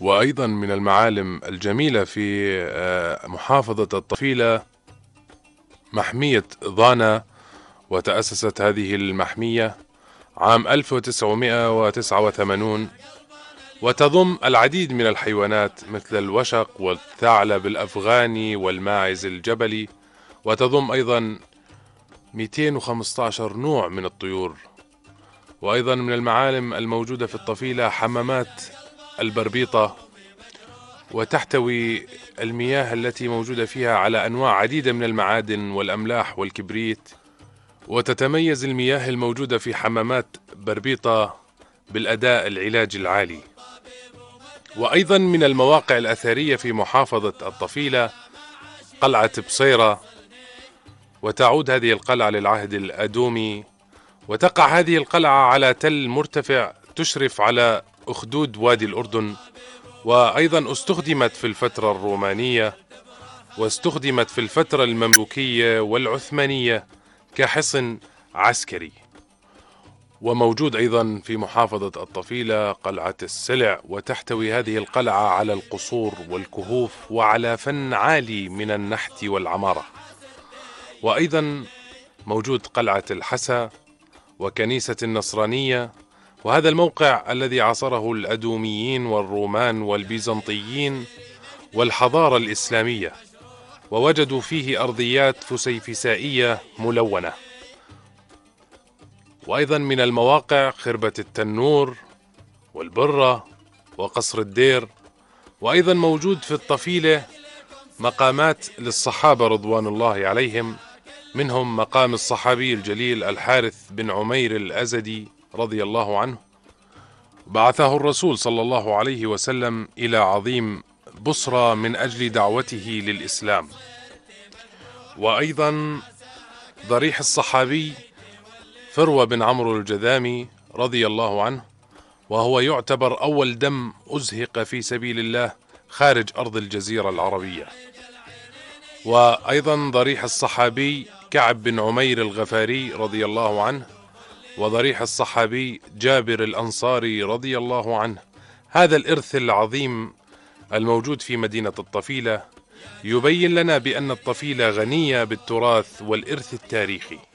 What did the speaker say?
وأيضا من المعالم الجميلة في محافظة الطفيلة محمية ضانا، وتأسست هذه المحمية عام 1989، وتضم العديد من الحيوانات مثل الوشق والثعلب الأفغاني والماعز الجبلي، وتضم أيضا 215 نوع من الطيور. وأيضا من المعالم الموجودة في الطفيلة حمامات البربيطة، وتحتوي المياه التي موجودة فيها على أنواع عديدة من المعادن والأملاح والكبريت. وتتميز المياه الموجودة في حمامات بربيطة بالأداء العلاجي العالي. وأيضا من المواقع الأثرية في محافظة الطفيلة قلعة بصيرة، وتعود هذه القلعة للعهد الأدومي، وتقع هذه القلعة على تل مرتفع تشرف على أخدود وادي الأردن. وأيضا استخدمت في الفترة الرومانية، واستخدمت في الفترة المملوكية والعثمانية كحصن عسكري. وموجود أيضا في محافظة الطفيلة قلعة السلع، وتحتوي هذه القلعة على القصور والكهوف وعلى فن عالي من النحت والعمارة. وأيضا موجود قلعة الحسا وكنيسة النصرانية، وهذا الموقع الذي عاصره الأدوميين والرومان والبيزنطيين والحضارة الإسلامية، ووجدوا فيه أرضيات فسيفسائية ملونة. وأيضا من المواقع خربة التنور والبرة وقصر الدير. وأيضا موجود في الطفيلة مقامات للصحابة رضوان الله عليهم، منهم مقام الصحابي الجليل الحارث بن عمير الأزدي رضي الله عنه، بعثه الرسول صلى الله عليه وسلم إلى عظيم بصرى من أجل دعوته للإسلام. وأيضا ضريح الصحابي فروة بن عمرو الجذامي رضي الله عنه، وهو يعتبر أول دم أزهق في سبيل الله خارج أرض الجزيرة العربية. وأيضا ضريح الصحابي كعب بن عمير الغفاري رضي الله عنه، وضريح الصحابي جابر الأنصاري رضي الله عنه. هذا الإرث العظيم الموجود في مدينة الطفيلة يبين لنا بأن الطفيلة غنية بالتراث والإرث التاريخي.